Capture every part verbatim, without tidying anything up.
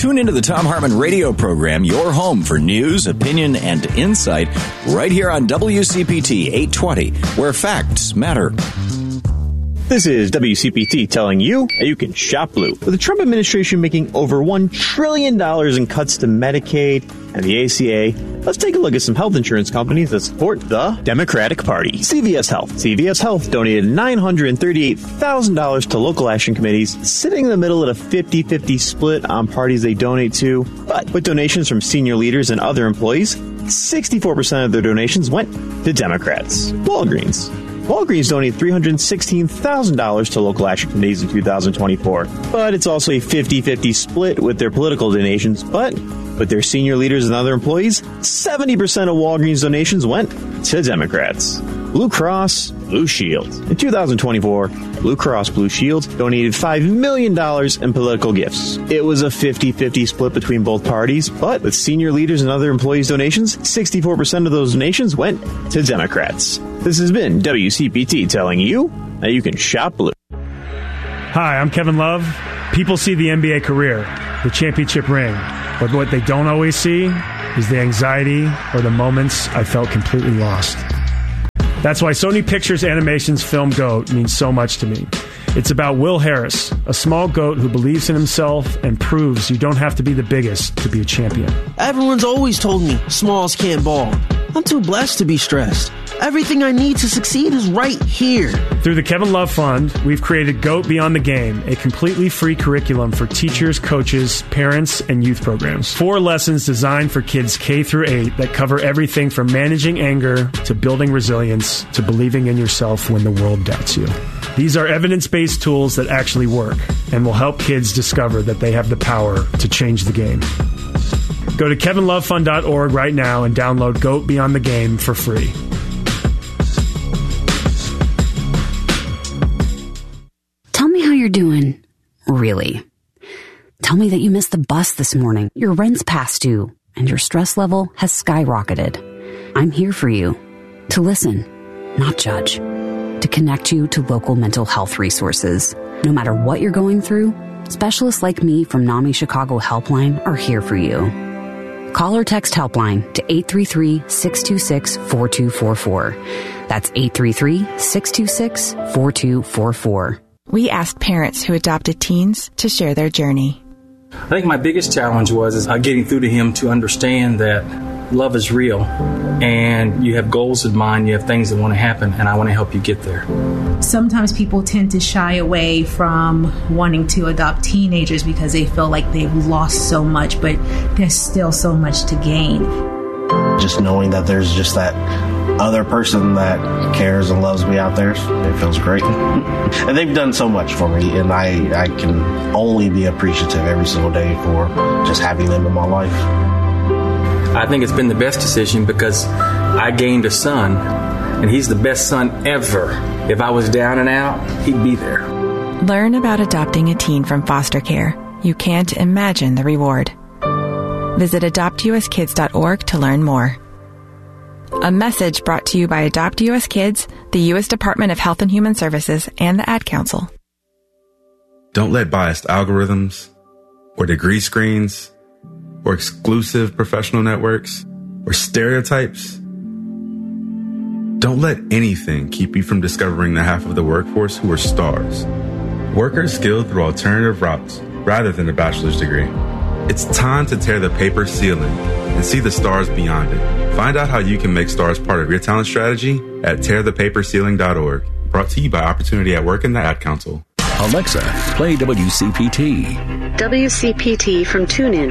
Tune into the Thom Hartmann radio program, your home for news, opinion, and insight, right here on W C P T eight twenty, where facts matter. This is W C P T telling you that you can shop blue. With the Trump administration making over one trillion dollars in cuts to Medicaid and the A C A, let's take a look at some health insurance companies that support the Democratic Party. C V S Health. C V S Health donated nine hundred thirty-eight thousand dollars to local action committees, sitting in the middle at a fifty-fifty split on parties they donate to. But with donations from senior leaders and other employees, sixty-four percent of their donations went to Democrats. Walgreens. Walgreens donated three hundred sixteen thousand dollars to local action committees in two thousand twenty-four. But it's also a fifty-fifty split with their political donations. But with their senior leaders and other employees, seventy percent of Walgreens donations went to Democrats. Blue Cross Blue Shield. In two thousand twenty-four, Blue Cross Blue Shield donated five million dollars in political gifts. It was a fifty-fifty split between both parties, but with senior leaders and other employees' donations, sixty-four percent of those donations went to Democrats. This has been W C P T telling you that you can shop blue. Hi, I'm Kevin Love. People see the N B A career, the championship ring, but what they don't always see is the anxiety or the moments I felt completely lost. That's why Sony Pictures Animation's film GOAT means so much to me. It's about Will Harris, a small goat who believes in himself and proves you don't have to be the biggest to be a champion. Everyone's always told me smalls can't ball. I'm too blessed to be stressed. Everything I need to succeed is right here. Through the Kevin Love Fund, we've created GOAT Beyond the Game, a completely free curriculum for teachers, coaches, parents, and youth programs. Four lessons designed for kids K through eight that cover everything from managing anger to building resilience to believing in yourself when the world doubts you. These are evidence-based tools that actually work and will help kids discover that they have the power to change the game. Go to kevin love fund dot org right now and download GOAT Beyond the Game for free. Tell me how you're doing, really. Tell me that you missed the bus this morning, your rent's past due, and your stress level has skyrocketed. I'm here for you, to listen, not judge, to connect you to local mental health resources. No matter what you're going through, specialists like me from NAMI Chicago Helpline are here for you. Call or text Helpline to eight three three, six two six, four two four four. That's eight three three, six two six, four two four four. We asked parents who adopted teens to share their journey. I think my biggest challenge was is, uh, getting through to him to understand that love is real and you have goals in mind, you have things that want to happen, and I want to help you get there. Sometimes people tend to shy away from wanting to adopt teenagers because they feel like they've lost so much, but there's still so much to gain. Just knowing that there's just that other person that cares and loves me out there, it feels great. And they've done so much for me, and I, I can only be appreciative every single day for just having them in my life. I think it's been the best decision because I gained a son, and he's the best son ever. If I was down and out, he'd be there. Learn about adopting a teen from foster care. You can't imagine the reward. Visit adopt u s kids dot org to learn more. A message brought to you by Adopt U S Kids, the U S Department of Health and Human Services, and the Ad Council. Don't let biased algorithms or degree screens or exclusive professional networks or stereotypes. Don't let anything keep you from discovering the half of the workforce who are stars. Workers skilled through alternative routes rather than a bachelor's degree. It's time to tear the paper ceiling and see the stars beyond it. Find out how you can make stars part of your talent strategy at tear the paper ceiling dot org. Brought to you by Opportunity at Work and the Ad Council. Alexa, play W C P T. W C P T from TuneIn.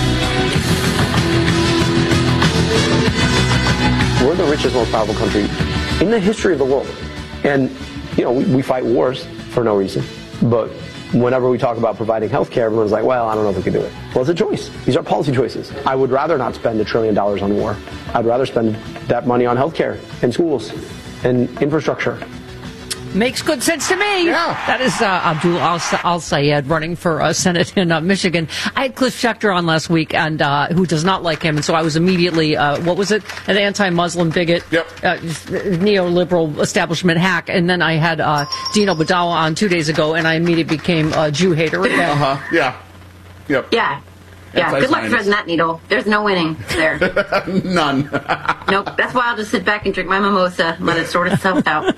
We're the richest, most powerful country in the history of the world. And, you know, we, we fight wars for no reason. But whenever we talk about providing health care, everyone's like, well, I don't know if we can do it. Well, it's a choice. These are policy choices. I would rather not spend a trillion dollars on war. I'd rather spend that money on health care and schools and infrastructure. Makes good sense to me. Yeah. That is uh, Abdul Al-Sayed running for uh, Senate in uh, Michigan. I had Cliff Schechter on last week, and uh, who does not like him, and so I was immediately, uh, what was it, an anti-Muslim bigot, yep. uh, neoliberal establishment hack, and then I had uh, Dino Badawa on two days ago, and I immediately became a Jew hater again. Uh-huh, yeah. Yep. Yeah. Yeah, good luck threading that needle. There's no winning there. None. Nope. That's why I'll just sit back and drink my mimosa and let it sort itself out.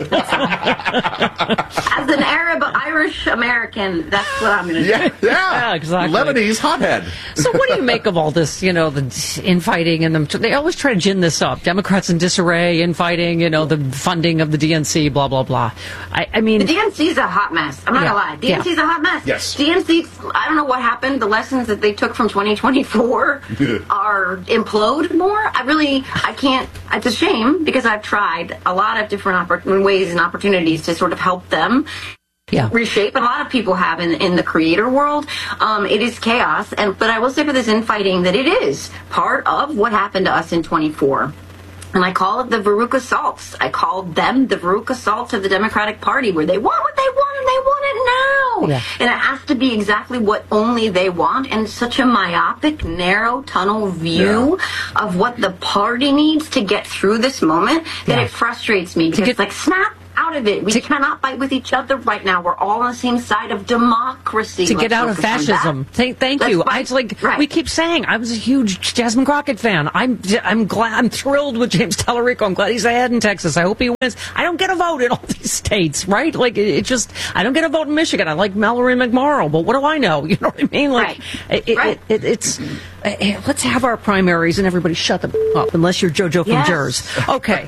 As an Arab Irish American, that's what I'm going to yeah, do. Yeah, yeah, exactly. Lebanese hothead. So what do you make of all this, you know, the infighting and them? They always try to gin this up. Democrats in disarray, infighting, you know, the funding of the D N C, blah, blah, blah. I, I mean... The D N C is a hot mess. I'm not yeah, going to lie. D N C is yeah. a hot mess. Yes. D N C, I don't know what happened. The lessons that they took from twenty twenty-four are implode more. I really, I can't, it's a shame because I've tried a lot of different oppor- ways and opportunities to sort of help them yeah. reshape. And a lot of people have in, in the creator world. Um, it is chaos. And But I will say for this infighting that it is part of what happened to us in twenty-four. And I call it the Veruca Assaults. I called them the Veruca Assaults of the Democratic Party, where they want what they want and they want it now. Yeah. And it has to be exactly what only they want, and such a myopic, narrow tunnel view yeah. of what the party needs to get through this moment that yeah. it frustrates me. Because it's like, snap out of it. We to, cannot fight with each other right now. We're all on the same side of democracy. To Let's get out of fascism. Thank, thank you. I like right. we keep saying I was a huge Jasmine Crockett fan. I'm I'm glad I'm thrilled with James Tallarico. I'm glad he's ahead in Texas. I hope he wins. I don't get a vote in all these states, right? Like it, it just I don't get a vote in Michigan. I like Mallory McMorrow, but what do I know? You know what I mean? Like right. It, right. It, it, it's uh, let's have our primaries and everybody shut the up unless you're JoJo from yes. Jers. Okay.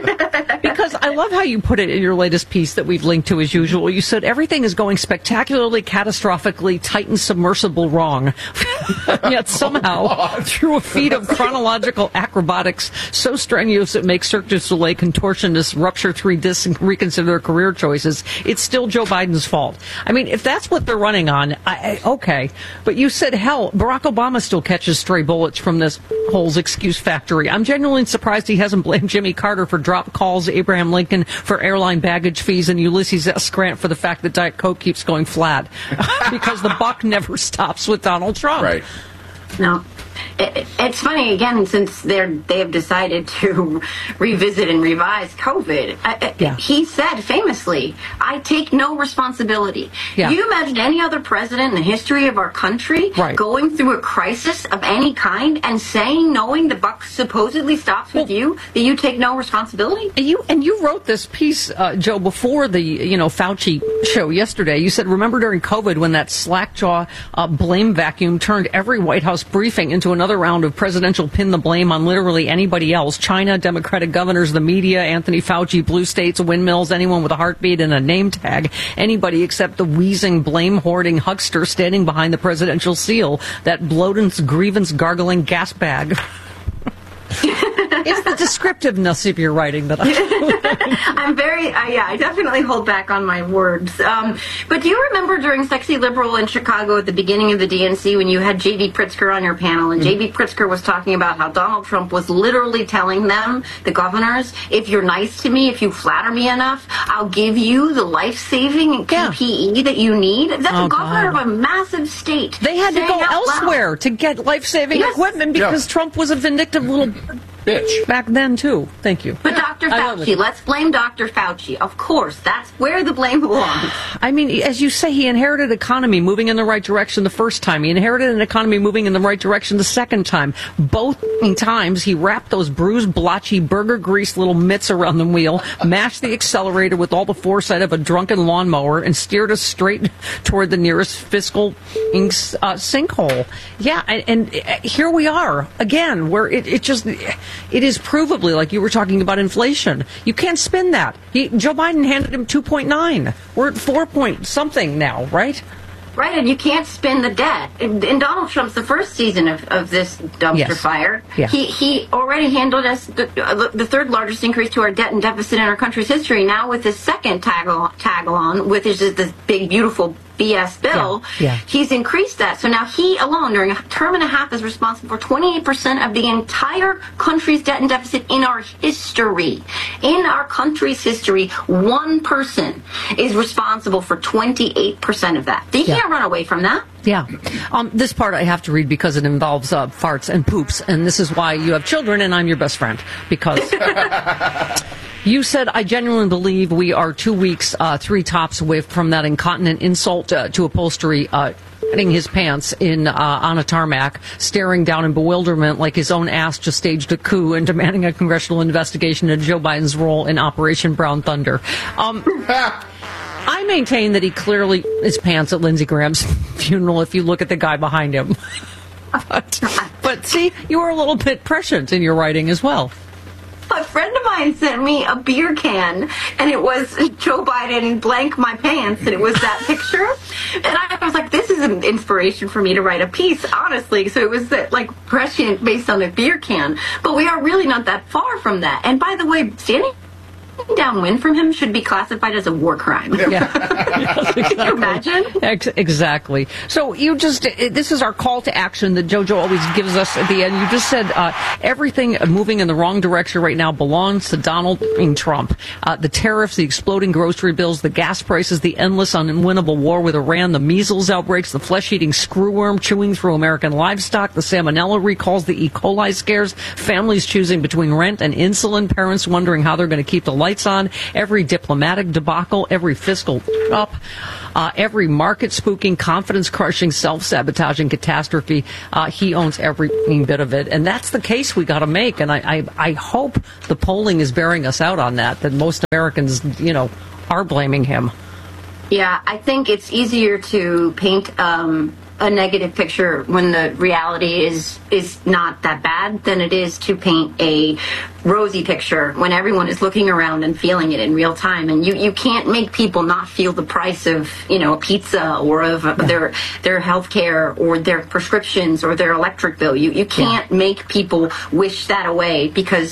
Because I love how you put it in your latest piece that we've linked to as usual. You said everything is going spectacularly, catastrophically, Titan submersible wrong. Yet somehow, oh, through a feat of chronological acrobatics so strenuous it makes Cirque du Soleil contortionists rupture three discs and reconsider their career choices, it's still Joe Biden's fault. I mean, if that's what they're running on, I, I, okay. But you said, hell, Barack Obama still catches stray bullets from this whole excuse factory. I'm genuinely surprised he hasn't blamed Jimmy Carter for drop calls, Abraham Lincoln for airline baggage fees, and Ulysses S. Grant for the fact that Diet Coke keeps going flat. Because the buck never stops with Donald Trump. Right. No. It, it's funny, again, since they're, they have decided to revisit and revise COVID. I, yeah. He said famously, I take no responsibility. Yeah. You imagine any other president in the history of our country right. going through a crisis of any kind and saying, knowing the buck supposedly stops with well, you, that you take no responsibility? And you, and you wrote this piece, uh, Joe, before the you know Fauci show yesterday. You said, remember during COVID when that slack-jaw uh, blame vacuum turned every White House briefing into another round of presidential pin the blame on literally anybody else. China, Democratic governors, the media, Anthony Fauci, blue states, windmills, anyone with a heartbeat and a name tag, anybody except the wheezing, blame-hoarding huckster standing behind the presidential seal, that bloated, grievance-gargling gas bag. It's the descriptiveness of your writing that I... I'm very, uh, yeah, I definitely hold back on my words. Um, but do you remember during Sexy Liberal in Chicago at the beginning of the D N C when you had J B Pritzker on your panel, and mm-hmm. J B Pritzker was talking about how Donald Trump was literally telling them, the governors, if you're nice to me, if you flatter me enough, I'll give you the life-saving P P E yeah. that you need. That's oh, a governor God. of a massive state. They had to go elsewhere loud. to get life-saving yes. equipment because yeah. Trump was a vindictive little... bitch. Back then, too. Thank you. But Doctor Fauci, let's blame Doctor Fauci. Of course, that's where the blame belongs. I mean, as you say, he inherited an economy moving in the right direction the first time. He inherited an economy moving in the right direction the second time. Both times, he wrapped those bruised, blotchy, burger grease little mitts around the wheel, mashed the accelerator with all the foresight of a drunken lawnmower, and steered us straight toward the nearest fiscal uh, sinkhole. Yeah, and, and here we are, again, where it, it just... It is provably, like you were talking about inflation. You can't spin that. He, Joe Biden handed him two point nine. We're at four point something now, right? Right, and you can't spin the debt. In, in Donald Trump's the first season of, of this dumpster yes. fire, yeah. he he already handled us the, uh, the third largest increase to our debt and deficit in our country's history. Now with his second tag tag along, with his this big beautiful B S bill, yeah. Yeah. he's increased that. So now he alone, during a term and a half, is responsible for twenty-eight percent of the entire country's debt and deficit in our history. In our country's history, one person is responsible for twenty-eight percent of that. They yeah. can't run away from that. Yeah. Um, this part I have to read because it involves uh, farts and poops, and this is why you have children and I'm your best friend. Because... You said, I genuinely believe we are two weeks, uh, three tops away from that incontinent insult uh, to upholstery uh, shitting his pants in uh, on a tarmac, staring down in bewilderment like his own ass just staged a coup and demanding a congressional investigation into Joe Biden's role in Operation Brown Thunder. Um, I maintain that he clearly his pants at Lindsey Graham's funeral if you look at the guy behind him. but, but see, you were a little bit prescient in your writing as well. A friend of mine sent me a beer can, and it was Joe Biden blank my pants, and it was that picture. And I was like, this is an inspiration for me to write a piece, honestly. So it was that, like, prescient based on a beer can. But we are really not that far from that. And by the way, standing downwind from him should be classified as a war crime. Yeah. Can you imagine? Ex- exactly. So you just, this is our call to action that JoJo always gives us at the end. You just said uh, everything moving in the wrong direction right now belongs to Donald Trump. Uh, the tariffs, the exploding grocery bills, the gas prices, the endless unwinnable war with Iran, the measles outbreaks, the flesh-eating screwworm chewing through American livestock, the salmonella recalls, the E. coli scares, families choosing between rent and insulin, parents wondering how they're going to keep the lights on, every diplomatic debacle, every fiscal up, uh, every market-spooking, confidence-crushing, self-sabotaging catastrophe. Uh, he owns every bit of it, and that's the case we got to make. And I, I, I hope the polling is bearing us out on that. That most Americans, you know, are blaming him. Yeah, I think it's easier to paint um, a negative picture when the reality is is not that bad than it is to paint a rosy picture when everyone is looking around and feeling it in real time. And you, you can't make people not feel the price of, you know, a pizza or of their their health care or their prescriptions or their electric bill. You you can't yeah. make people wish that away because